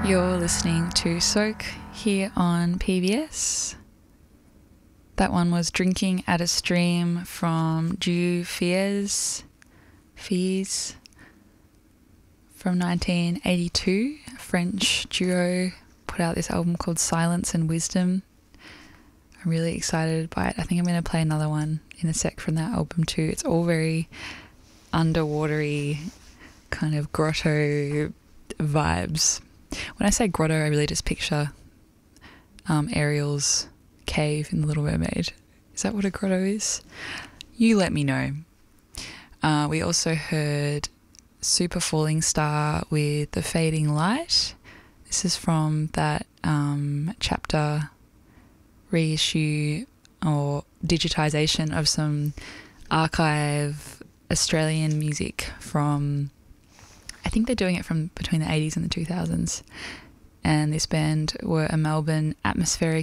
You're listening to Soak here on PBS. That one was Drinking at a Stream from Dieu Fiez from 1982. A French duo put out this album called Silence and Wisdom. I'm really excited by it. I think I'm going to play another one in a sec from that album too. It's all very underwatery, kind of grotto vibes. When I say grotto, I really just picture Ariel's cave in The Little Mermaid. Is that what a grotto is? You let me know. We also heard Super Falling Star with The Fading Light. This is from that chapter reissue or digitisation of some archive Australian music from, I think they're doing it from between the 80s and the 2000s. And this band were a Melbourne atmospheric